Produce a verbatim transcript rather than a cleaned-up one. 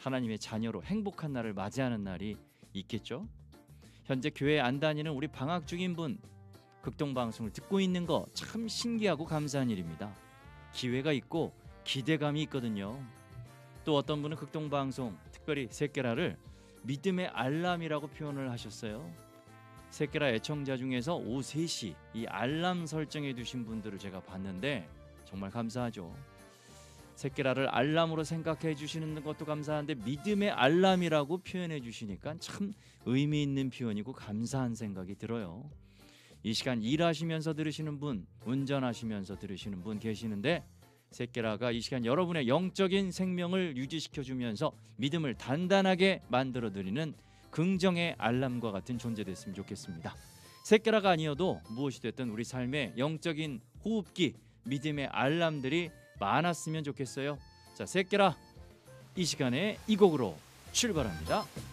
하나님의 자녀로 행복한 날을 맞이하는 날이 있겠죠. 현재 교회 안 다니는 우리 방학 중인 분, 극동방송을 듣고 있는 거 참 신기하고 감사한 일입니다. 기회가 있고 기대감이 있거든요. 또 어떤 분은 극동방송, 특별히 새끼라를 믿음의 알람이라고 표현을 하셨어요. 새끼라 애청자 중에서 오후 세 시 이 알람 설정해 두신 분들을 제가 봤는데 정말 감사하죠. 새끼라를 알람으로 생각해 주시는 것도 감사한데 믿음의 알람이라고 표현해 주시니까 참 의미 있는 표현이고 감사한 생각이 들어요. 이 시간 일하시면서 들으시는 분, 운전하시면서 들으시는 분 계시는데 새끼라가 이 시간 여러분의 영적인 생명을 유지시켜주면서 믿음을 단단하게 만들어드리는 긍정의 알람과 같은 존재 됐으면 좋겠습니다. 새끼라가 아니어도 무엇이 됐든 우리 삶의 영적인 호흡기, 믿음의 알람들이 많았으면 좋겠어요. 자, 새끼라 이 시간에 이 곡으로 출발합니다.